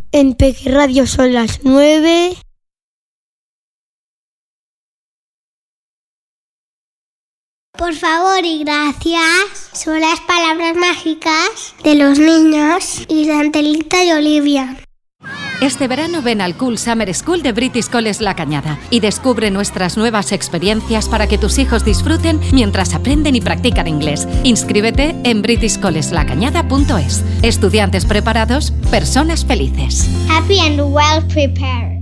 En Peque Radio son las 9. Por favor y gracias son las palabras mágicas de los niños y de Angelita y Olivia. Este verano ven al Cool Summer School de British College La Cañada y descubre nuestras nuevas experiencias para que tus hijos disfruten mientras aprenden y practican inglés. Inscríbete en britishcollegelacañada.es. Estudiantes preparados, personas felices. Happy and well prepared.